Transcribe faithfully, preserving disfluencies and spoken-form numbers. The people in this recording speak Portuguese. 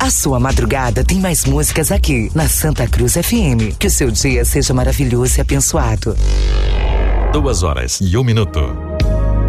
A sua madrugada tem mais músicas aqui, na Santa Cruz F M. Que o seu dia seja maravilhoso e abençoado. Duas horas e um minuto.